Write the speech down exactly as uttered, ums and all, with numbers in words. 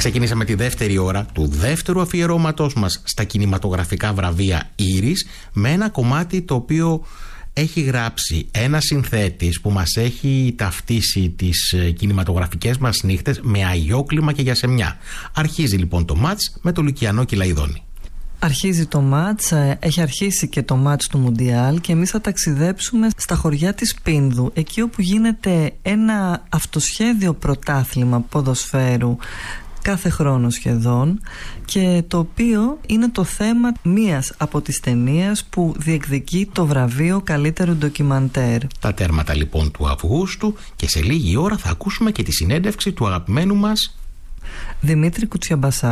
Ξεκινήσαμε τη δεύτερη ώρα του δεύτερου αφιερώματος μας στα κινηματογραφικά βραβεία Ήρης με ένα κομμάτι το οποίο έχει γράψει ένα συνθέτης που μας έχει ταυτίσει τις κινηματογραφικές μας νύχτες με αγιόκλημα και γιασεμιά. Αρχίζει λοιπόν το μάτς με το Λουκιανό Κυλαϊδόνη. Αρχίζει το μάτς, έχει αρχίσει και το μάτς του Μουντιάλ και εμείς θα ταξιδέψουμε στα χωριά της Πίνδου, εκεί όπου γίνεται ένα αυτοσχέδιο πρωτάθλημα ποδοσφαίρου κάθε χρόνο σχεδόν, και το οποίο είναι το θέμα μίας από τις ταινίες που διεκδικεί το βραβείο καλύτερου ντοκιμαντέρ. Τα τέρματα λοιπόν του Αυγούστου, και σε λίγη ώρα θα ακούσουμε και τη συνέντευξη του αγαπημένου μας Δημήτρη Κουτσιαμπασά.